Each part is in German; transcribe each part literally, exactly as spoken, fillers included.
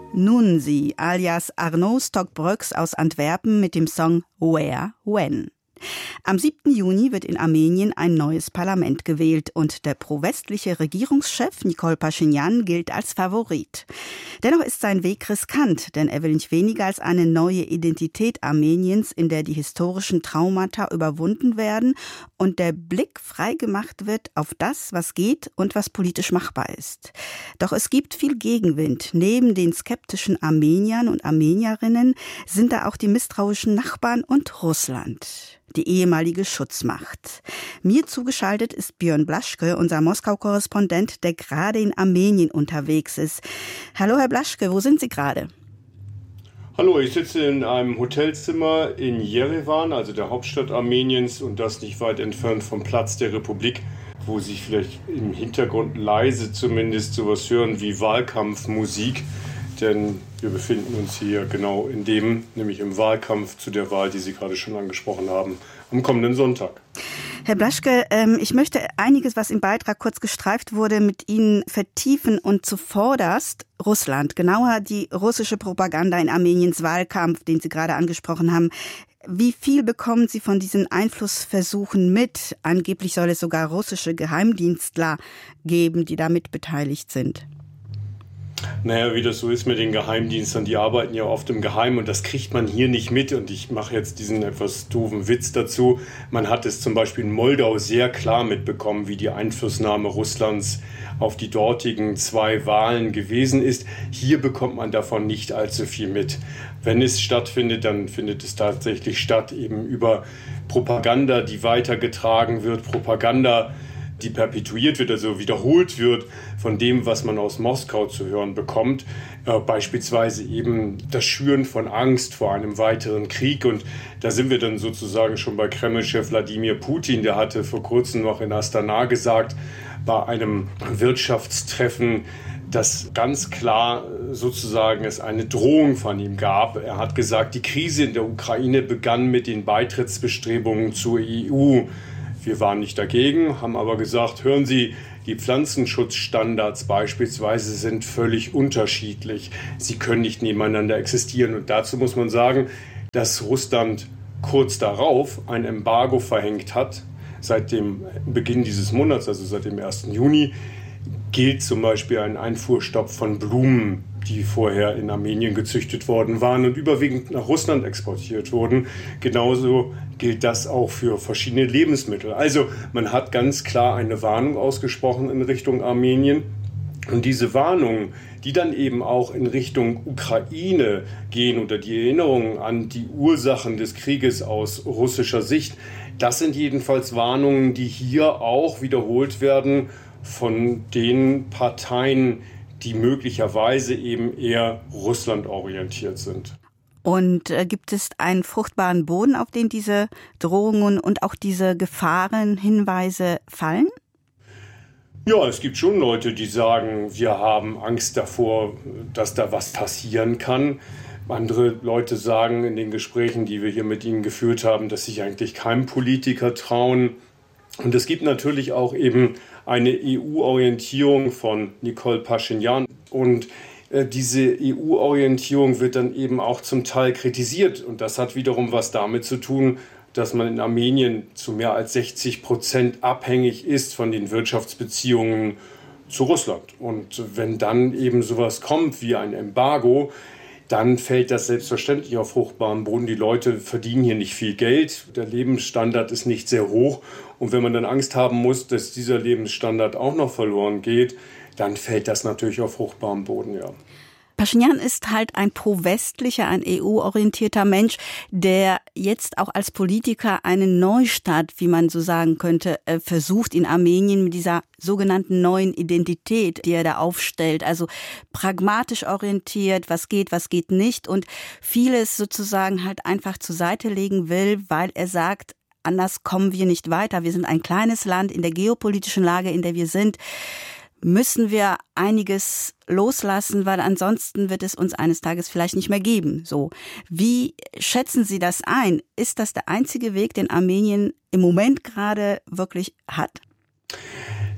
Nunsi alias Arnaud Stockbröcks aus Antwerpen mit dem Song Where, When. Am siebten Juni wird in Armenien ein neues Parlament gewählt und der pro-westliche Regierungschef Nikol Paschinjan gilt als Favorit. Dennoch ist sein Weg riskant, denn er will nicht weniger als eine neue Identität Armeniens, in der die historischen Traumata überwunden werden und der Blick freigemacht wird auf das, was geht und was politisch machbar ist. Doch es gibt viel Gegenwind. Neben den skeptischen Armeniern und Armenierinnen sind da auch die misstrauischen Nachbarn und Russland, die ehemalige Schutzmacht. Mir zugeschaltet ist Björn Blaschke, unser Moskau-Korrespondent, der gerade in Armenien unterwegs ist. Hallo Herr Blaschke, wo sind Sie gerade? Hallo, ich sitze in einem Hotelzimmer in Jerewan, also der Hauptstadt Armeniens, und das nicht weit entfernt vom Platz der Republik, wo Sie vielleicht im Hintergrund leise zumindest sowas hören wie Wahlkampfmusik. Denn wir befinden uns hier genau in dem, nämlich im Wahlkampf zu der Wahl, die Sie gerade schon angesprochen haben, am kommenden Sonntag. Herr Blaschke, ähm, ich möchte einiges, was im Beitrag kurz gestreift wurde, mit Ihnen vertiefen und zuvorderst Russland, genauer die russische Propaganda in Armeniens Wahlkampf, den Sie gerade angesprochen haben. Wie viel bekommen Sie von diesen Einflussversuchen mit? Angeblich soll es sogar russische Geheimdienstler geben, die da mit beteiligt sind. Naja, wie das so ist mit den Geheimdiensten, die arbeiten ja oft im Geheimen und das kriegt man hier nicht mit. Und ich mache jetzt diesen etwas doofen Witz dazu. Man hat es zum Beispiel in Moldau sehr klar mitbekommen, wie die Einflussnahme Russlands auf die dortigen zwei Wahlen gewesen ist. Hier bekommt man davon nicht allzu viel mit. Wenn es stattfindet, dann findet es tatsächlich statt, eben über Propaganda, die weitergetragen wird, Propaganda, die perpetuiert wird, also wiederholt wird von dem, was man aus Moskau zu hören bekommt. Äh, beispielsweise eben das Schüren von Angst vor einem weiteren Krieg. Und da sind wir dann sozusagen schon bei Kreml-Chef Wladimir Putin. Der hatte vor kurzem noch in Astana gesagt, bei einem Wirtschaftstreffen, dass ganz klar sozusagen es eine Drohung von ihm gab. Er hat gesagt, die Krise in der Ukraine begann mit den Beitrittsbestrebungen zur E U. Wir waren nicht dagegen, haben aber gesagt, hören Sie, die Pflanzenschutzstandards beispielsweise sind völlig unterschiedlich. Sie können nicht nebeneinander existieren. Und dazu muss man sagen, dass Russland kurz darauf ein Embargo verhängt hat. Seit dem Beginn dieses Monats, also seit dem ersten Juni, gilt zum Beispiel ein Einfuhrstopp von Blumen, die vorher in Armenien gezüchtet worden waren und überwiegend nach Russland exportiert wurden. Genauso gilt das auch für verschiedene Lebensmittel. Also man hat ganz klar eine Warnung ausgesprochen in Richtung Armenien. Und diese Warnungen, die dann eben auch in Richtung Ukraine gehen oder die Erinnerungen an die Ursachen des Krieges aus russischer Sicht, das sind jedenfalls Warnungen, die hier auch wiederholt werden von den Parteien, die möglicherweise eben eher russlandorientiert sind. Und äh, gibt es einen fruchtbaren Boden, auf den diese Drohungen und auch diese Gefahrenhinweise fallen? Ja, es gibt schon Leute, die sagen, wir haben Angst davor, dass da was passieren kann. Andere Leute sagen in den Gesprächen, die wir hier mit ihnen geführt haben, dass sich eigentlich keinem Politiker trauen. Und es gibt natürlich auch eben eine E U-Orientierung von Nikol Paschinjan. Und äh, diese E U-Orientierung wird dann eben auch zum Teil kritisiert. Und das hat wiederum was damit zu tun, dass man in Armenien zu mehr als sechzig Prozent abhängig ist von den Wirtschaftsbeziehungen zu Russland. Und wenn dann eben sowas kommt wie ein Embargo, dann fällt das selbstverständlich auf fruchtbaren Boden. Die Leute verdienen hier nicht viel Geld, der Lebensstandard ist nicht sehr hoch. Und wenn man dann Angst haben muss, dass dieser Lebensstandard auch noch verloren geht, dann fällt das natürlich auf fruchtbaren Boden, ja. Paschinjan ist halt ein pro-westlicher, ein E U-orientierter Mensch, der jetzt auch als Politiker einen Neustart, wie man so sagen könnte, versucht in Armenien mit dieser sogenannten neuen Identität, die er da aufstellt. Also pragmatisch orientiert, was geht, was geht nicht und vieles sozusagen halt einfach zur Seite legen will, weil er sagt, anders kommen wir nicht weiter. Wir sind ein kleines Land in der geopolitischen Lage, in der wir sind. Müssen wir einiges loslassen, weil ansonsten wird es uns eines Tages vielleicht nicht mehr geben. So, wie schätzen Sie das ein? Ist das der einzige Weg, den Armenien im Moment gerade wirklich hat?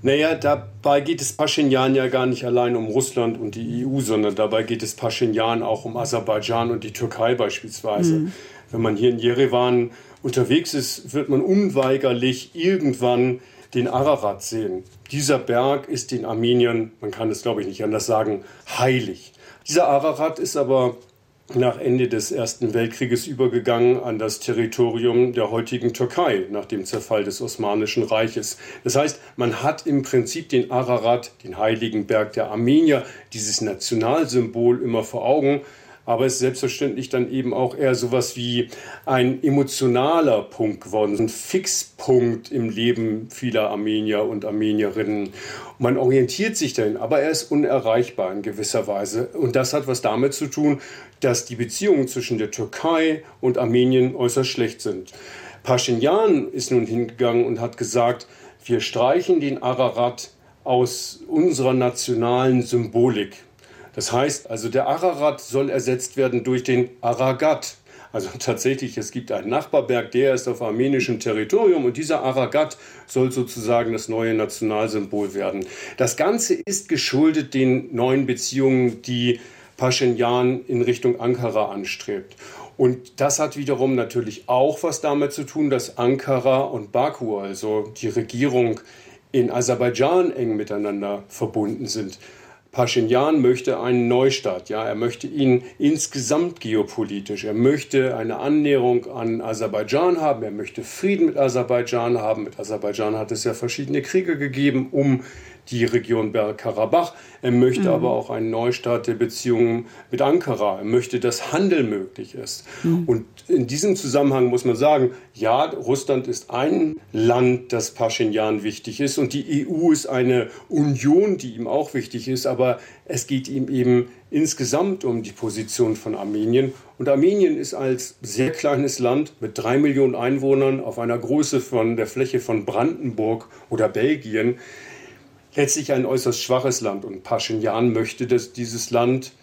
Naja, dabei geht es Paschinjan ja gar nicht allein um Russland und die E U, sondern dabei geht es Paschinjan auch um Aserbaidschan und die Türkei beispielsweise. Mhm. Wenn man hier in Jerewan unterwegs ist, wird man unweigerlich irgendwann den Ararat sehen. Dieser Berg ist den Armeniern, man kann es glaube ich nicht anders sagen, heilig. Dieser Ararat ist aber nach Ende des Ersten Weltkrieges übergegangen an das Territorium der heutigen Türkei nach dem Zerfall des Osmanischen Reiches. Das heißt, man hat im Prinzip den Ararat, den heiligen Berg der Armenier, dieses Nationalsymbol immer vor Augen. Aber es ist selbstverständlich dann eben auch eher sowas wie ein emotionaler Punkt geworden, ein Fixpunkt im Leben vieler Armenier und Armenierinnen. Man orientiert sich dahin, aber er ist unerreichbar in gewisser Weise. Und das hat was damit zu tun, dass die Beziehungen zwischen der Türkei und Armenien äußerst schlecht sind. Paschinjan ist nun hingegangen und hat gesagt, wir streichen den Ararat aus unserer nationalen Symbolik. Das heißt, also der Ararat soll ersetzt werden durch den Aragat. Also tatsächlich, es gibt einen Nachbarberg, der ist auf armenischem Territorium und dieser Aragat soll sozusagen das neue Nationalsymbol werden. Das Ganze ist geschuldet den neuen Beziehungen, die Paschinjan in Richtung Ankara anstrebt. Und das hat wiederum natürlich auch was damit zu tun, dass Ankara und Baku, also die Regierung in Aserbaidschan, eng miteinander verbunden sind. Paschinjan möchte einen Neustart, ja, er möchte ihn insgesamt geopolitisch, er möchte eine Annäherung an Aserbaidschan haben, er möchte Frieden mit Aserbaidschan haben. Mit Aserbaidschan hat es ja verschiedene Kriege gegeben um die Region Bergkarabach. Er möchte mhm. aber auch einen Neustart der Beziehungen mit Ankara. Er möchte, dass Handel möglich ist. Mhm. Und in diesem Zusammenhang muss man sagen, ja, Russland ist ein Land, das Paschinjan wichtig ist und die E U ist eine Union, die ihm auch wichtig ist, aber es geht ihm eben insgesamt um die Position von Armenien. Und Armenien ist als sehr kleines Land mit drei Millionen Einwohnern auf einer Größe von der Fläche von Brandenburg oder Belgien letztlich ein äußerst schwaches Land. Und Paschinjan möchte, dass dieses Land,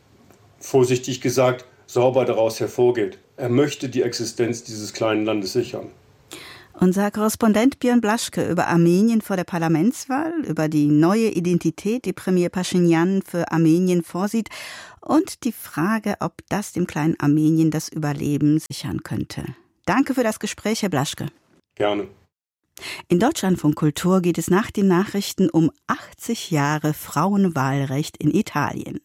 vorsichtig gesagt, sauber daraus hervorgeht. Er möchte die Existenz dieses kleinen Landes sichern. Unser Korrespondent Björn Blaschke über Armenien vor der Parlamentswahl, über die neue Identität, die Premier Paschinjan für Armenien vorsieht und die Frage, ob das dem kleinen Armenien das Überleben sichern könnte. Danke für das Gespräch, Herr Blaschke. Gerne. In Deutschlandfunk Kultur geht es nach den Nachrichten um achtzig Jahre Frauenwahlrecht in Italien.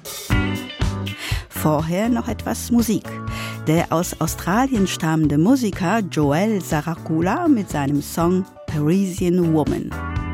Vorher noch etwas Musik. Der aus Australien stammende Musiker Joel Saracula mit seinem Song Parisian Woman.